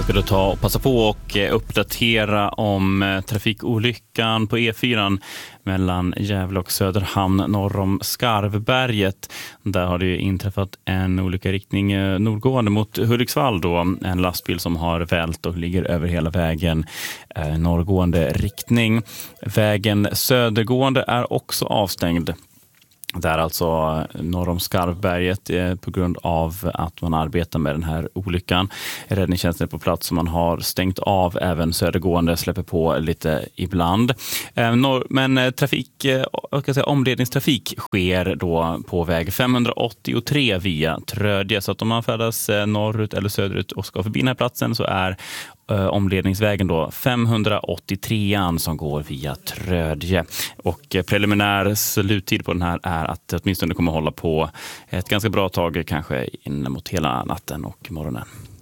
ska du ta och passa på och uppdatera om trafikolyckan på E4 mellan Gävle och Söderhamn norr om Skarvberget. Där har det ju inträffat en olycka i riktning nordgående mot Hudiksvall då. En lastbil som har vält och ligger över hela vägen norrgående riktning. Vägen södergående är också avstängd. Där alltså norr om Skarvberget på grund av att man arbetar med den här olyckan. Räddningstjänsten är på plats som man har stängt av, även södergående släpper på lite ibland. Men omledningstrafik sker då på väg 583 via Trödje. Så att om man färdas norrut eller söderut och ska förbi den här platsen så är omledningsvägen då 583 som går via Trödje. Och preliminär sluttid på den här är att det åtminstone kommer hålla på ett ganska bra tag, kanske in mot hela natten och morgonen.